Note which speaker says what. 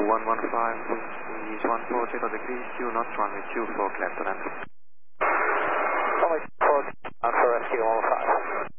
Speaker 1: 115, wind is 140 degrees, 2 knots, runway 24, clear to land.
Speaker 2: Runway 24, for rescue 115.